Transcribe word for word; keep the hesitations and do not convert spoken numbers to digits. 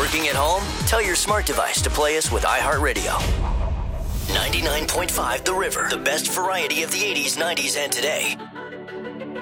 Working at home? Tell your smart device to play us with iHeartRadio. ninety-nine point five The River, the best variety of the eighties, nineties, and today.